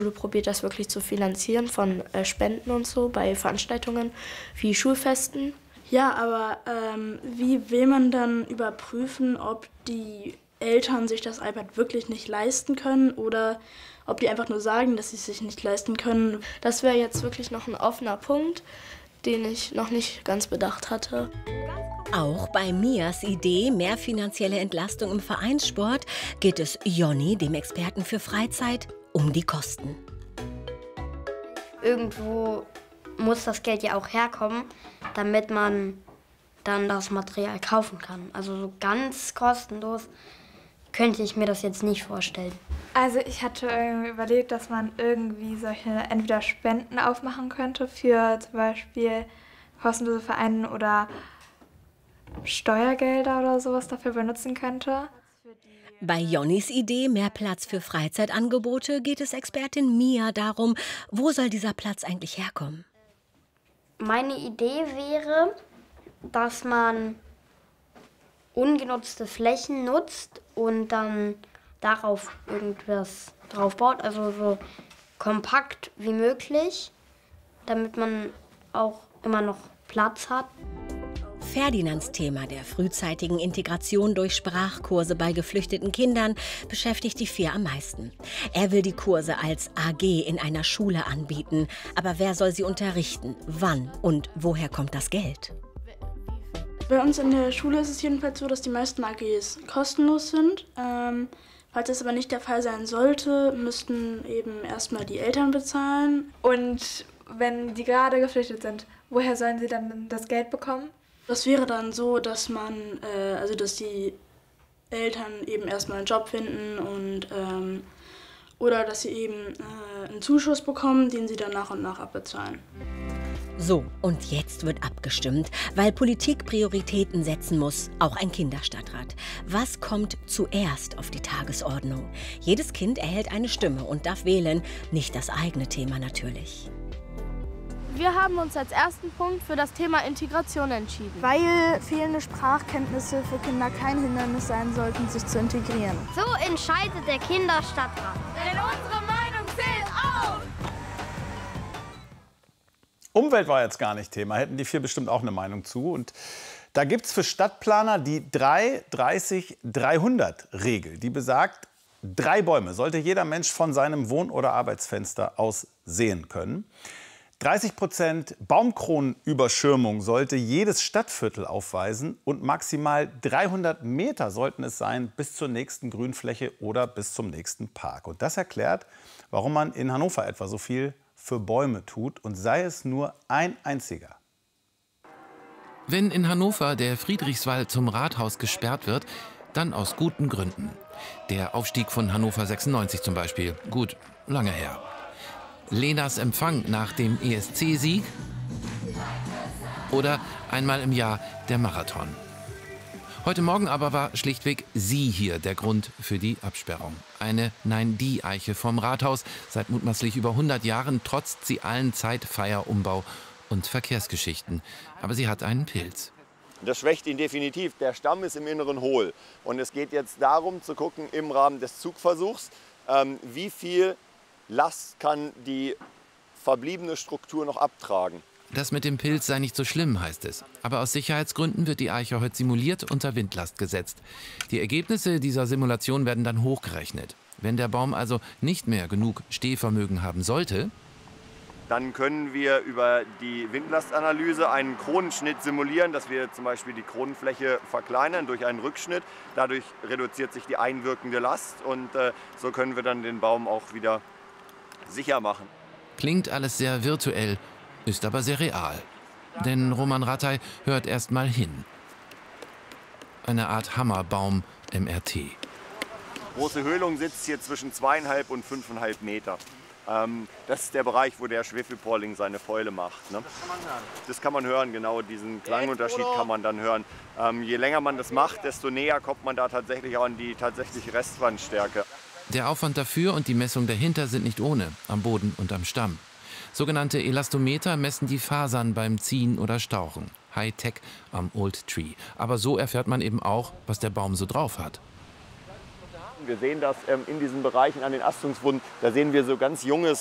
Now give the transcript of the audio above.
Probiert das wirklich zu finanzieren von Spenden und so bei Veranstaltungen wie Schulfesten. Ja, aber wie will man dann überprüfen, ob die Eltern sich das iPad wirklich nicht leisten können oder ob die einfach nur sagen, dass sie es sich nicht leisten können? Das wäre jetzt wirklich noch ein offener Punkt, den ich noch nicht ganz bedacht hatte. Auch bei Mias Idee, mehr finanzielle Entlastung im Vereinssport, geht es Jonny, dem Experten für Freizeit, um die Kosten. Irgendwo muss das Geld ja auch herkommen, damit man dann das Material kaufen kann. Also so ganz kostenlos könnte ich mir das jetzt nicht vorstellen. Also ich hatte irgendwie überlegt, dass man irgendwie solche entweder Spenden aufmachen könnte für zum Beispiel kostenlose Vereine oder Steuergelder oder sowas dafür benutzen könnte. Bei Jonnys Idee, mehr Platz für Freizeitangebote, geht es Expertin Mia darum, wo soll dieser Platz eigentlich herkommen? Meine Idee wäre, dass man ungenutzte Flächen nutzt und dann darauf irgendwas drauf baut, also so kompakt wie möglich, damit man auch immer noch Platz hat. Ferdinands Thema der frühzeitigen Integration durch Sprachkurse bei geflüchteten Kindern beschäftigt die vier am meisten. Er will die Kurse als AG in einer Schule anbieten. Aber wer soll sie unterrichten? Wann? Und woher kommt das Geld? Bei uns in der Schule ist es jedenfalls so, dass die meisten AGs kostenlos sind. Falls das aber nicht der Fall sein sollte, müssten eben erstmal die Eltern bezahlen. Und wenn die gerade geflüchtet sind, woher sollen sie dann das Geld bekommen? Das wäre dann so, dass dass die Eltern eben erstmal einen Job finden und oder dass sie eben einen Zuschuss bekommen, den sie dann nach und nach abbezahlen. So, und jetzt wird abgestimmt, weil Politik Prioritäten setzen muss, auch ein Kinderstadtrat. Was kommt zuerst auf die Tagesordnung? Jedes Kind erhält eine Stimme und darf wählen, nicht das eigene Thema natürlich. Wir haben uns als ersten Punkt für das Thema Integration entschieden. Weil fehlende Sprachkenntnisse für Kinder kein Hindernis sein sollten, sich zu integrieren. So entscheidet der Kinderstadtrat. Denn unsere Meinung zählt auch! Umwelt war jetzt gar nicht Thema, hätten die vier bestimmt auch eine Meinung zu. Und da gibt es für Stadtplaner die 3-30-300-Regel, die besagt, 3 Bäume sollte jeder Mensch von seinem Wohn- oder Arbeitsfenster aus sehen können. 30% Baumkronenüberschirmung sollte jedes Stadtviertel aufweisen und maximal 300 Meter sollten es sein bis zur nächsten Grünfläche oder bis zum nächsten Park. Und das erklärt, warum man in Hannover etwa so viel für Bäume tut und sei es nur ein einziger. Wenn in Hannover der Friedrichswald zum Rathaus gesperrt wird, dann aus guten Gründen. Der Aufstieg von Hannover 96 zum Beispiel, gut, lange her. Lenas Empfang nach dem ESC-Sieg oder einmal im Jahr der Marathon. Heute Morgen aber war schlichtweg sie hier der Grund für die Absperrung. Eine Nein-Die-Eiche vom Rathaus. Seit mutmaßlich über 100 Jahren trotzt sie allen Zeitfeier, Umbau und Verkehrsgeschichten. Aber sie hat einen Pilz. Das schwächt ihn definitiv. Der Stamm ist im Inneren hohl. Und es geht jetzt darum zu gucken im Rahmen des Zugversuchs, wie viel Last kann die verbliebene Struktur noch abtragen. Das mit dem Pilz sei nicht so schlimm, heißt es. Aber aus Sicherheitsgründen wird die Eiche heute simuliert unter Windlast gesetzt. Die Ergebnisse dieser Simulation werden dann hochgerechnet. Wenn der Baum also nicht mehr genug Stehvermögen haben sollte, dann können wir über die Windlastanalyse einen Kronenschnitt simulieren, dass wir zum Beispiel die Kronenfläche verkleinern durch einen Rückschnitt. Dadurch reduziert sich die einwirkende Last und so können wir dann den Baum auch wieder sicher machen. Klingt alles sehr virtuell, ist aber sehr real. Denn Roman Rattay hört erst mal hin. Eine Art Hammerbaum MRT. Große Höhlung sitzt hier zwischen 2,5 und 5,5 Meter. Das ist der Bereich, wo der Schwefelporling seine Fäule macht. Ne? Das kann man hören. Das kann man hören, genau, diesen Klangunterschied kann man dann hören. Je länger man das macht, desto näher kommt man da tatsächlich auch an die tatsächliche Restwandstärke. Der Aufwand dafür und die Messung dahinter sind nicht ohne, am Boden und am Stamm. Sogenannte Elastometer messen die Fasern beim Ziehen oder Stauchen. Hightech am Old Tree. Aber so erfährt man eben auch, was der Baum so drauf hat. Wir sehen das in diesen Bereichen an den Astungswunden, da sehen wir so ganz junges